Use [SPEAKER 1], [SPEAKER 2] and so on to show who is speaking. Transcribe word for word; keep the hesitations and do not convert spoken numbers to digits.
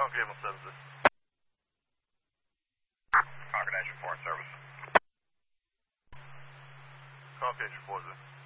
[SPEAKER 1] Coffee eight one seven six.
[SPEAKER 2] Concord Engine four service.
[SPEAKER 1] Coffee eight four zero.